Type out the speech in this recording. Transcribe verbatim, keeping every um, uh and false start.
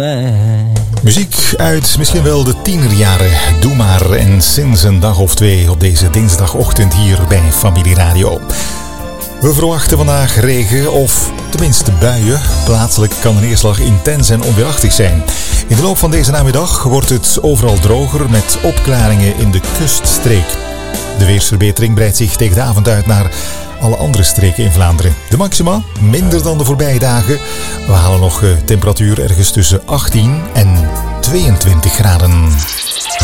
Muziek uit misschien wel de tienerjaren. Doe maar en sinds een dag of twee op deze dinsdagochtend hier bij Familie Radio. We verwachten vandaag regen of tenminste buien. Plaatselijk kan een neerslag intens en onweerachtig zijn. In de loop van deze namiddag wordt het overal droger met opklaringen in de kuststreek. De weersverbetering breidt zich tegen de avond uit naar alle andere streken in Vlaanderen. De maxima minder dan de voorbije dagen. We halen nog temperatuur ergens tussen achttien en tweeëntwintig graden.